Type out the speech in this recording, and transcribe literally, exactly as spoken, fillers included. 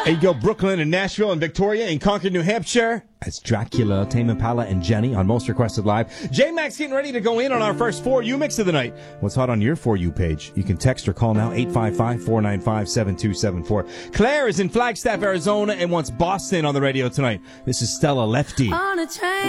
There you go, Brooklyn and Nashville and Victoria and Concord, New Hampshire. That's Dracula, Tame Impala, and Jenny on Most Requested Live. J-Max getting ready to go in on our first For You mix of the night. What's hot on your For You page? You can text or call now, eight five five, four nine five, seven two seven four. Claire is in Flagstaff, Arizona, and wants Boston on the radio tonight. This is Stella Lefty. On a train.